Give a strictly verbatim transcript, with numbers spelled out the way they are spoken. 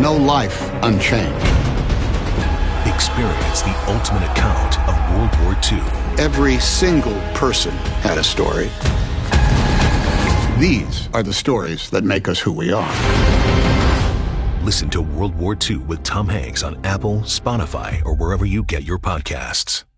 no life unchanged. Experience the ultimate account of World War Two. Every single person had a story. These are the stories that make us who we are. Listen to World War Two with Tom Hanks on Apple, Spotify, or wherever you get your podcasts.